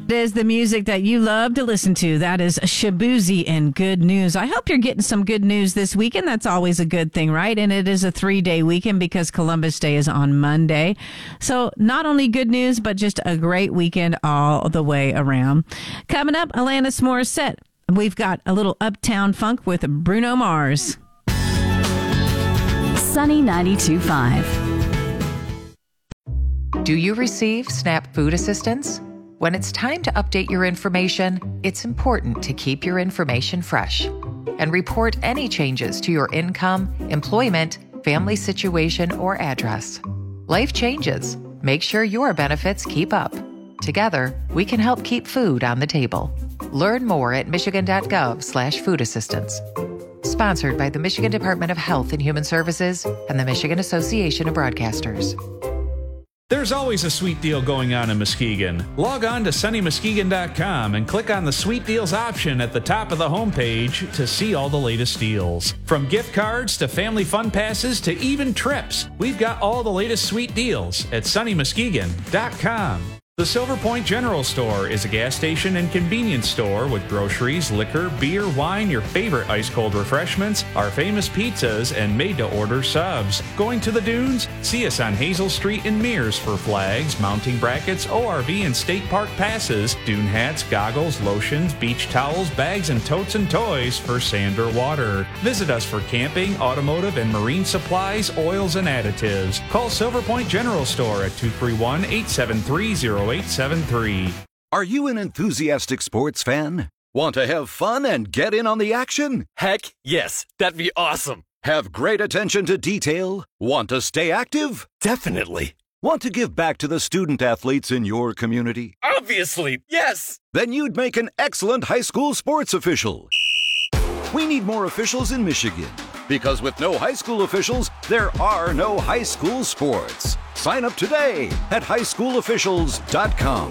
It is the music that you love to listen to. That is Shaboozey and Good News. I hope you're getting some good news this weekend. That's always a good thing, right? And it is a 3-day weekend because Columbus Day is on Monday. So not only good news, but just a great weekend all the way around. Coming up, Alanis Morissette. We've got a little Uptown Funk with Bruno Mars. Sunny 92.5. Do you receive SNAP food assistance? When it's time to update your information, it's important to keep your information fresh and report any changes to your income, employment, family situation, or address. Life changes. Make sure your benefits keep up. Together, we can help keep food on the table. Learn more at michigan.gov/food assistance. Sponsored by the Michigan Department of Health and Human Services and the Michigan Association of Broadcasters. There's always a sweet deal going on in Muskegon. Log on to sunnymuskegon.com and click on the Sweet Deals option at the top of the homepage to see all the latest deals. From gift cards to family fun passes to even trips, we've got all the latest sweet deals at sunnymuskegon.com. The Silver Point General Store is a gas station and convenience store with groceries, liquor, beer, wine, your favorite ice-cold refreshments, our famous pizzas, and made-to-order subs. Going to the dunes? See us on Hazel Street in Mears for flags, mounting brackets, ORV and state park passes, dune hats, goggles, lotions, beach towels, bags, and totes and toys for sand or water. Visit us for camping, automotive, and marine supplies, oils, and additives. Call Silver Point General Store at 231-873-0873. Are you an enthusiastic sports fan? Want to have fun and get in on the action? Heck, yes. That'd be awesome. Have great attention to detail? Want to stay active? Definitely. Want to give back to the student athletes in your community? Obviously, yes. Then you'd make an excellent high school sports official. We need more officials in Michigan. Because with no high school officials, there are no high school sports. Sign up today at highschoolofficials.com.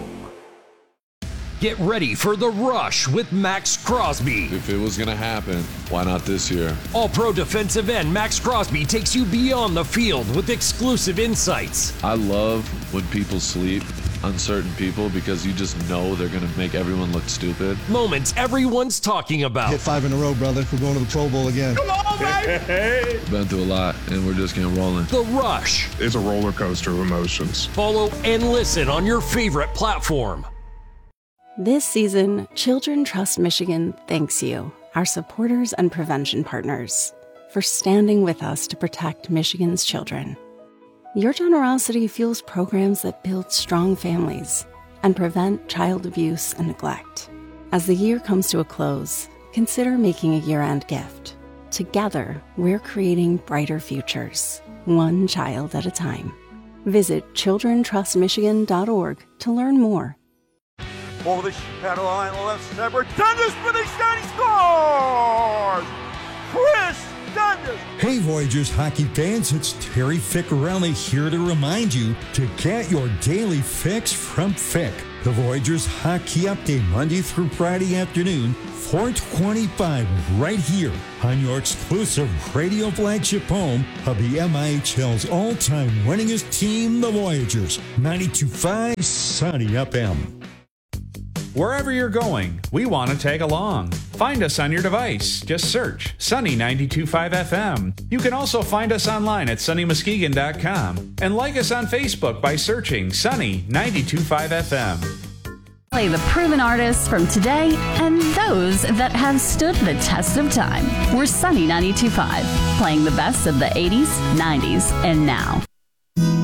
Get ready for The Rush with Max Crosby. If it was going to happen, why not this year? All-pro defensive end Max Crosby takes you beyond the field with exclusive insights. I love when people sleep on certain people because you just know they're going to make everyone look stupid. Moments everyone's talking about. Hit 5 in a row, brother. We're going to the Pro Bowl again. Come on, baby! Been through a lot, and we're just getting rolling. The Rush. It's a roller coaster of emotions. Follow and listen on your favorite platform. This season, Children Trust Michigan thanks you, our supporters and prevention partners, for standing with us to protect Michigan's children. Your generosity fuels programs that build strong families and prevent child abuse and neglect. As the year comes to a close, consider making a year-end gift. Together, we're creating brighter futures, one child at a time. Visit childrentrustmichigan.org to learn more. Over the paddle line, the left snapper, Dundas for the shot, he scores! Chris Dundas! Hey Voyagers hockey fans, it's Terry Ficcarelli here to remind you to get your daily fix from Fick. The Voyagers Hockey Update Monday through Friday afternoon, 4:25, right here on your exclusive radio flagship home of the MIHL's all-time winningest team, the Voyagers. 92.5 Sunny FM. Wherever you're going, we want to tag along. Find us on your device. Just search Sunny 92.5 FM. You can also find us online at sunnymuskegon.com and like us on Facebook by searching Sunny 92.5 FM. Play the proven artists from today and those that have stood the test of time. We're Sunny 92.5, playing the best of the 80s, 90s, and now.